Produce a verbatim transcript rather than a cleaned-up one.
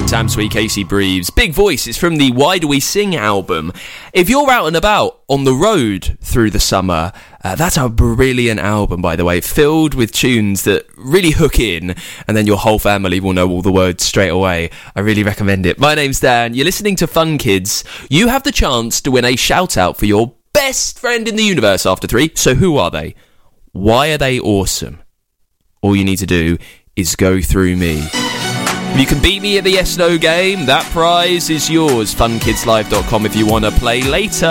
Tam Sweet, Casey Breves. Big Voice, it's from the Why Do We Sing album. If you're out and about on the road through the summer, uh, that's a brilliant album, by the way, filled with tunes that really hook in, and then your whole family will know all the words straight away. I really recommend it. My name's Dan, you're listening to Fun Kids. You have the chance to win a shout out for your best friend in the universe after three. So who are they? Why are they awesome? All you need to do is go through me. If you can beat me at the Yes No game, that prize is yours. fun kids live dot com if you want to play later.